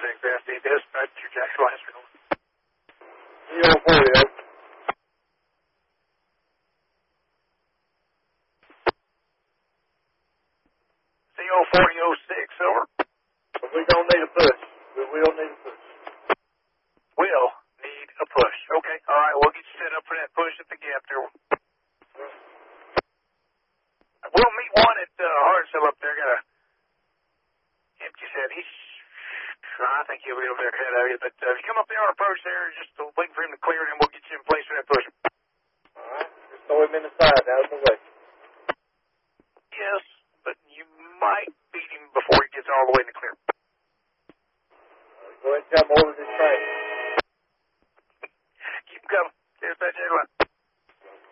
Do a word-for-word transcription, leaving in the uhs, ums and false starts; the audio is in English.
X S D, dispatch your Jack Lancer. zero forty. C O forty oh six, over. But we don't need a push. We will need a push. Will need a push. Okay, all right, we'll get you set up for that push at the gap there. We'll meet one at uh, Hartsville up there. Got a empty set. He's, I think he'll be over there ahead of you. But uh, if you come up there on approach there, just wait for him to clear it, and we'll get you in place for that push. All right. Just throw him in the side, out of the way.